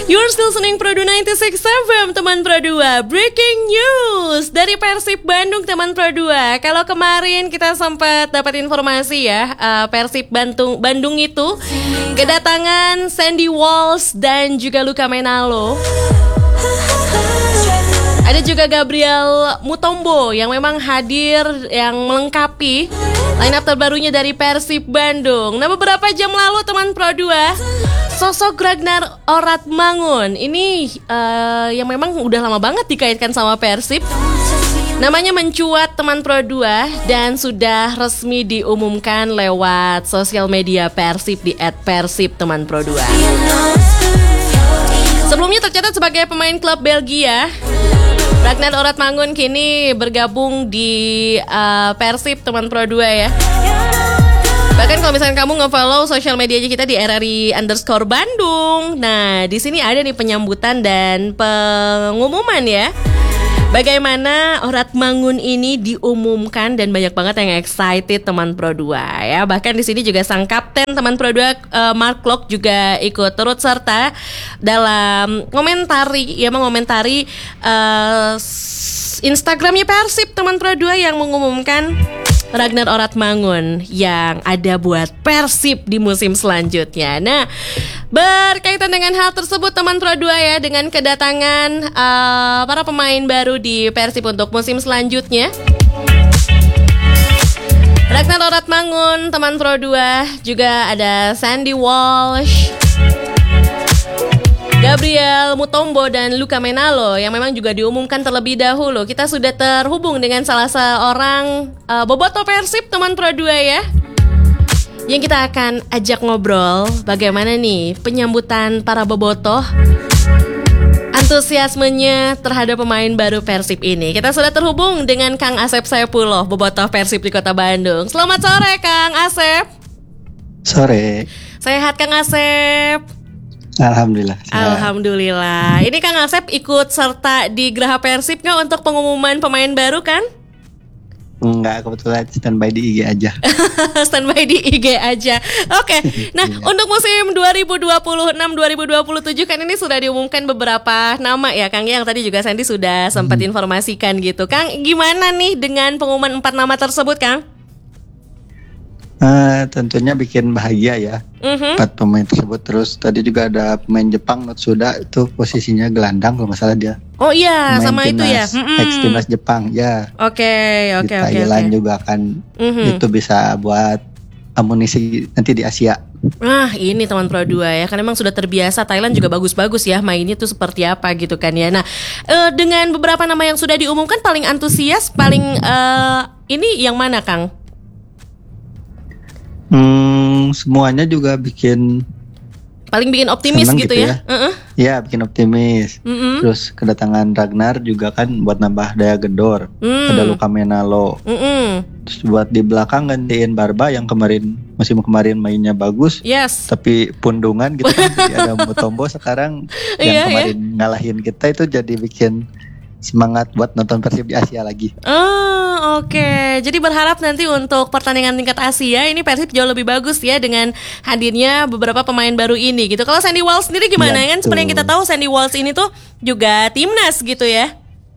You're still listening Pro 96 FM, teman Pro 2. Breaking news dari Persib Bandung, teman Pro 2. Kalau kemarin kita sempat dapat informasi ya, Persib Bandung itu kedatangan Sandy Walsh dan juga Luka Menalo. Ada juga Gabriel Mutombo yang memang hadir, yang melengkapi lineup terbarunya dari Persib Bandung. Nah, beberapa jam lalu teman Pro 2, sosok Ragnar Oratmangun ini yang memang udah lama banget dikaitkan sama Persib, namanya mencuat teman Pro 2 dan sudah resmi diumumkan lewat sosial media Persib di @persib teman Pro 2. Sebelumnya tercatat sebagai pemain klub Belgia, Ragnar Oratmangun kini bergabung di Persib teman Pro 2 ya. Bahkan kalau misalnya kamu nge-follow sosial media kita di RRI_Bandung, nah di sini ada nih penyambutan dan pengumuman ya, bagaimana Oratmangun ini diumumkan, dan banyak banget yang excited teman Pro 2 ya. Bahkan di sini juga sang kapten teman Pro 2 Mark Klok juga ikut turut serta dalam mengomentari Instagramnya Persib teman Pro 2 yang mengumumkan Ragnar Oratmangun yang ada buat Persib di musim selanjutnya. Nah, berkaitan dengan hal tersebut teman Pro 2 ya, dengan kedatangan para pemain baru di Persib untuk musim selanjutnya, Ragnar Oratmangun teman Pro 2, juga ada Sandy Walsh, Gabriel Mutombo dan Luka Menalo yang memang juga diumumkan terlebih dahulu. Kita sudah terhubung dengan salah seorang bobotoh Persib teman Pro 2 ya, yang kita akan ajak ngobrol bagaimana nih penyambutan para bobotoh, antusiasmenya terhadap pemain baru Persib ini. Kita sudah terhubung dengan Kang Asep Saipulloh, bobotoh Persib di Kota Bandung. Selamat sore Kang Asep. Sore. Sehat Kang Asep? Alhamdulillah. Alhamdulillah. Ini Kang Asep ikut serta di Geraha Persib nggak untuk pengumuman pemain baru kan? Enggak, kebetulan standby di IG aja. Standby di IG aja. Oke. Nah, untuk musim 2026-2027 kan ini sudah diumumkan beberapa nama ya Kang, yang tadi juga Sandy sudah sempat informasikan gitu. Kang, gimana nih dengan pengumuman 4 nama tersebut, Kang? Tentunya bikin bahagia ya. 4 pemain tersebut. Terus tadi juga ada pemain Jepang, Notsuda, itu posisinya gelandang kalau nggak salah dia. Oh iya, pemain sama itu ya. Ex-timnas Jepang ya. Oke. Di Thailand juga kan itu bisa buat amunisi nanti di Asia. Nah, ini teman Pro 2 ya, kan memang sudah terbiasa Thailand juga bagus-bagus ya mainnya tuh seperti apa gitu kan ya. Nah, dengan beberapa nama yang sudah diumumkan, paling antusias, paling ini yang mana Kang? Semuanya juga paling bikin optimis gitu ya. Ya, bikin optimis. Terus kedatangan Ragnar juga kan buat nambah daya gedor. Ada Luka Menalo. Terus buat di belakang gantiin Barba yang musim kemarin mainnya bagus. Yes. Tapi pundungan gitu kan. Jadi ada Mutombo sekarang yang kemarin ngalahin kita, itu jadi bikin semangat buat nonton Persib di Asia lagi. Oke. Jadi berharap nanti untuk pertandingan tingkat Asia ini Persib jauh lebih bagus ya dengan hadirnya beberapa pemain baru ini gitu. Kalau Sandy Walsh sendiri gimana ya, kan? Seperti yang kita tahu Sandy Walsh ini tuh juga timnas gitu ya.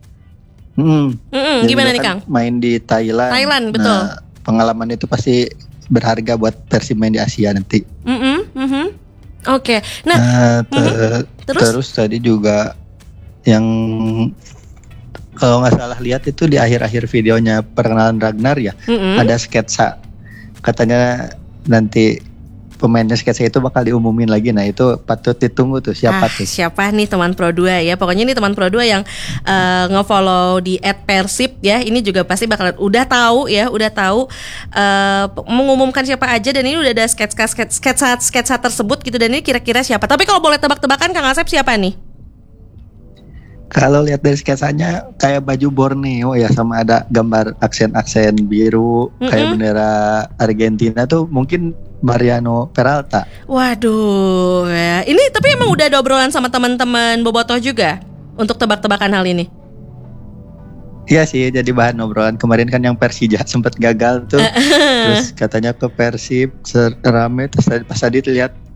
Gimana nih Kang? Main di Thailand. Thailand, betul. Nah, pengalaman itu pasti berharga buat Persib main di Asia nanti. Oke. Nah, terus tadi juga yang kalau nggak salah lihat itu di akhir-akhir videonya perkenalan Ragnar ya, ada sketsa, katanya nanti pemainnya sketsa itu bakal diumumin lagi. Nah, itu patut ditunggu tuh siapa tuh. Siapa nih teman Pro 2 ya. Pokoknya ini teman Pro 2 yang nge-follow di @persib ya, ini juga pasti bakal udah tahu mengumumkan siapa aja, dan ini udah ada sketsa tersebut gitu, dan ini kira-kira siapa. Tapi kalau boleh tebak-tebakan Kang Asep, siapa nih? Kalau lihat dari sketsanya kayak baju Borneo ya, sama ada gambar aksen-aksen biru kayak bendera Argentina tuh, mungkin Mariano Peralta. Waduh ya. Ini tapi emang udah ada obrolan sama teman-teman bobotoh juga untuk tebak-tebakan hal ini? Iya sih, jadi bahan obrolan. Kemarin kan yang Persija sempat gagal tuh. Terus katanya ke Persib rame, terus pas tadi lihat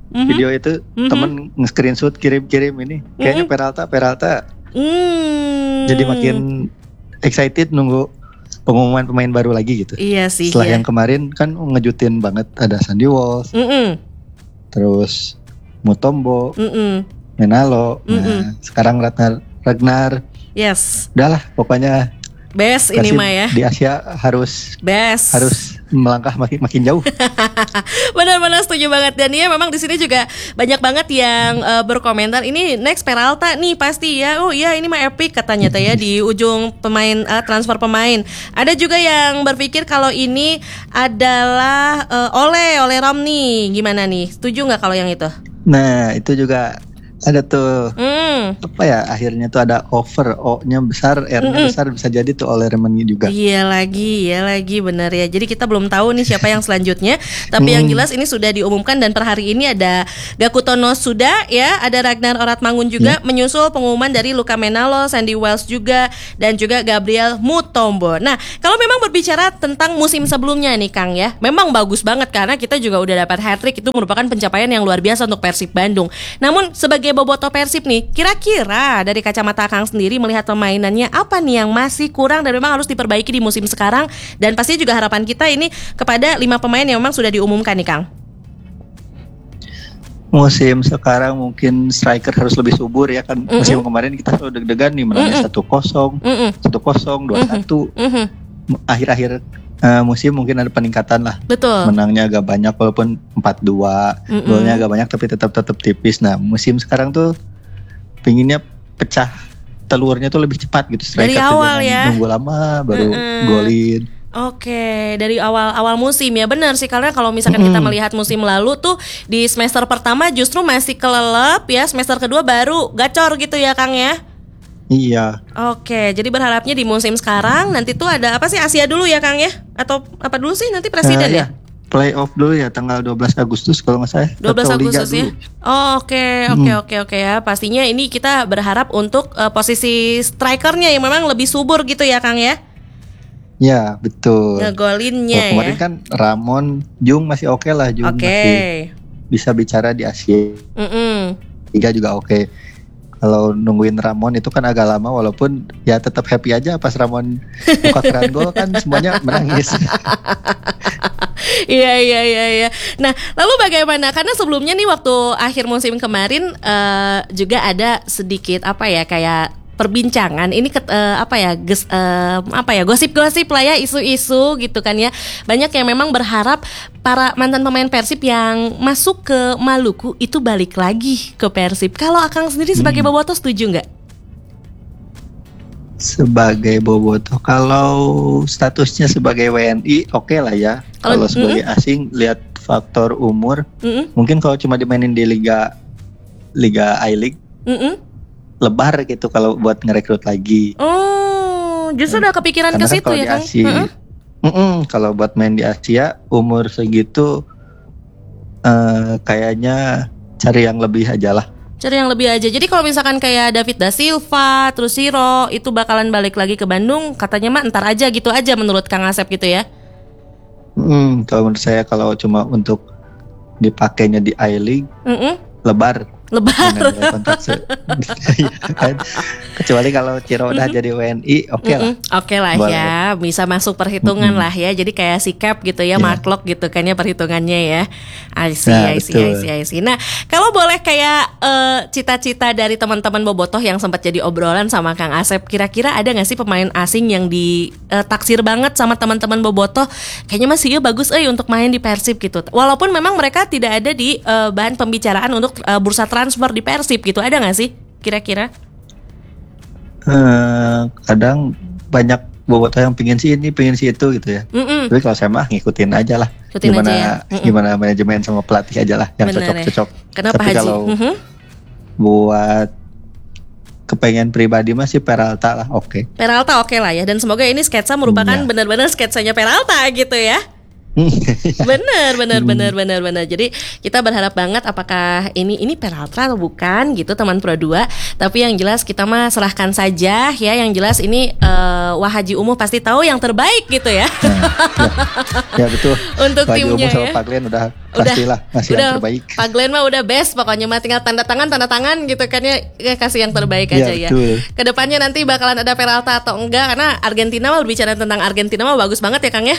video itu temen nge-screenshot kirim-kirim ini kayaknya Peralta jadi makin excited nunggu pengumuman pemain baru lagi gitu. Iya sih. Setelah yang kemarin kan ngejutin banget, ada Sandy Walsh, terus Mutombo, Menalo, nah sekarang Ragnar. Yes. Udahlah pokoknya best ini mah ya. Di Asia harus melangkah makin jauh. Benar-benar setuju banget, dan ya memang di sini juga banyak banget yang berkomentar ini next Peralta nih pasti ya. Oh iya ini mah epic katanya ya di ujung pemain transfer pemain. Ada juga yang berpikir kalau ini adalah Ole Romney. Gimana nih? Setuju nggak kalau yang itu? Nah itu juga ada tuh apa ya, akhirnya tuh ada over, O-nya besar, R-nya besar, bisa jadi tuh oleh Remeni juga. Iya lagi benar ya. Jadi kita belum tahu nih siapa yang selanjutnya. Tapi yang jelas ini sudah diumumkan, dan per hari ini ada Gakuto Nosuda ya, ada Ragnar Oratmangun juga, menyusul pengumuman dari Luka Menalo, Sandy Walsh juga, dan juga Gabriel Mutombo. Nah kalau memang berbicara tentang musim sebelumnya nih Kang ya, memang bagus banget karena kita juga udah dapat hat-trick, itu merupakan pencapaian yang luar biasa untuk Persib Bandung. Namun sebagai bobotoh Persib nih, kira-kira dari kacamata Kang sendiri melihat permainannya apa nih yang masih kurang dan memang harus diperbaiki di musim sekarang, dan pasti juga harapan kita ini kepada 5 pemain yang memang sudah diumumkan nih Kang. Musim sekarang mungkin striker harus lebih subur ya kan. Musim kemarin kita selalu deg-degan nih menangnya 1-0, 1-0, 2-1. Akhir-akhir musim mungkin ada peningkatan lah. Betul. Menangnya agak banyak walaupun 4-2, golnya agak banyak tapi tetap tipis. Nah musim sekarang tuh pinginnya pecah telurnya tuh lebih cepat gitu. Striker dari awal ya. Nunggu lama baru golin. Oke, dari awal musim ya, benar sih, karena kalau misalkan kita melihat musim lalu tuh di semester pertama justru masih kelelep ya, semester kedua baru gacor gitu ya Kang ya. Iya. Oke, jadi berharapnya di musim sekarang nanti tuh ada apa sih, Asia dulu ya Kang ya? Atau apa dulu sih nanti presiden ya? Playoff dulu ya tanggal 12 Agustus kalau nggak salah. 12 Agustus ya. Oh, oke ya. Pastinya ini kita berharap untuk posisi strikernya yang memang lebih subur gitu ya Kang ya? Ya betul. Ngegolinnya ya. Kemarin kan Ramon, Jung masih oke lah. Jung masih bisa bicara di Asia. Liga juga oke. Kalau nungguin Ramon itu kan agak lama, walaupun ya tetap happy aja pas Ramon buka keran gol kan semuanya menangis. Iya. Nah, lalu bagaimana? Karena sebelumnya nih waktu akhir musim kemarin juga ada sedikit kayak perbincangan ini gosip-gosip lah ya, isu-isu gitu kan ya. Banyak yang memang berharap para mantan pemain Persib yang masuk ke Maluku itu balik lagi ke Persib. Kalau Akang sendiri sebagai bobotoh setuju nggak? Sebagai bobotoh, kalau statusnya sebagai WNI oke lah ya. Kalau sebagai asing lihat faktor umur, mungkin kalau cuma dimainin di Liga I-League, lebar gitu kalau buat ngerekrut lagi. Oh, justru udah kepikiran ke situ ya Kang? Kalau buat main di Asia umur segitu kayaknya cari yang lebih aja lah. Cari yang lebih aja. Jadi kalau misalkan kayak David Da Silva, terus Siro itu bakalan balik lagi ke Bandung, katanya mah entar aja gitu aja menurut Kang Asep gitu ya? Kalau menurut saya kalau cuma untuk dipakainya di I-League, lebar. Kecuali kalau Ciro udah jadi WNI, oke lah. Oke lah ya, bisa masuk perhitungan lah ya. Jadi kayak si Cap gitu ya, Mark gitu kan ya perhitungannya ya. I see. Nah, kalau boleh kayak cita-cita dari teman-teman bobotoh yang sempat jadi obrolan sama Kang Asep, kira-kira ada nggak sih pemain asing yang ditaksir banget sama teman-teman bobotoh? Kayaknya masih bagus untuk main di Persib gitu. Walaupun memang mereka tidak ada di bahan pembicaraan untuk bursa transfer di Persib gitu, ada nggak sih kira-kira? Kadang banyak bobotoh yang pingin si ini, pingin si itu gitu ya. Tapi kalau saya mah ngikutin aja lah. Gimana manajemen sama pelatih aja lah yang cocok-cocok. Kenapa tapi Haji? Kalau buat kepengen pribadi masih Peralta lah, oke. Peralta oke lah ya, dan semoga ini sketsa merupakan benar-benar sketsanya Peralta gitu ya. Bener. Jadi kita berharap banget apakah ini Peralta atau bukan gitu teman Pro 2. Tapi yang jelas kita mah serahkan saja ya. Yang jelas ini Wah Haji Umuh pasti tahu yang terbaik gitu ya. Ya betul. Untuk Haji timnya Umuh sama ya. Pak Glenn pastilah ngasih yang terbaik. Pak Glenn mah udah best pokoknya mah tinggal tanda tangan gitu kan ya kasih yang terbaik aja ya. Kedepannya nanti bakalan ada Peralta atau enggak karena Argentina mah berbicara tentang Argentina mah bagus banget ya Kang ya.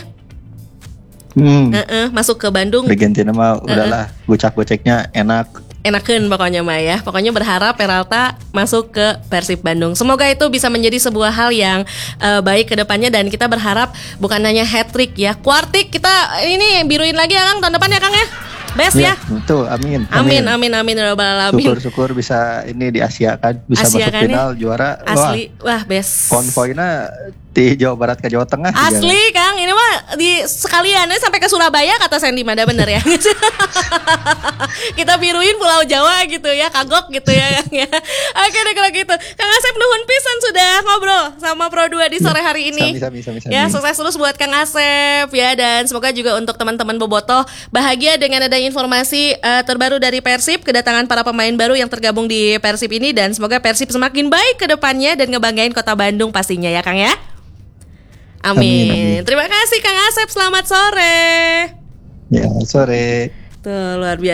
Masuk ke Bandung. Argentina mah udahlah gocek-goceknya enakan pokoknya mah ya. Pokoknya berharap Peralta masuk ke Persib Bandung. Semoga itu bisa menjadi sebuah hal yang baik ke depannya dan kita berharap bukan hanya hat-trick ya, quartik kita ini biruin lagi ya Kang tahun depan ya Kang ya. Best ya. Betul, amin. Amin rabbal alamin. Syukur-syukur bisa ini di Asia kan, bisa Asia masuk kan final ya? juara. Asli, wah best. Konvoynya di Jawa Barat ke Jawa Tengah. Asli juga. Kang, ini mah di sekaliannya sampai ke Surabaya kata Sandy Mada bener ya. Kita biruin Pulau Jawa gitu ya, kagok gitu ya Kang ya. Oke deh kalau gitu. Kang Asep nuhun pisan sudah ngobrol sama Pro 2 di sore hari ini. Sami. Ya, sukses terus buat Kang Asep ya dan semoga juga untuk teman-teman Bobotoh bahagia dengan adanya informasi terbaru dari Persib, kedatangan para pemain baru yang tergabung di Persib ini dan semoga Persib semakin baik ke depannya dan ngebanggain Kota Bandung pastinya ya Kang ya. Amin. Terima kasih Kang Asep, selamat sore. Ya, sore. Tuh luar biasa.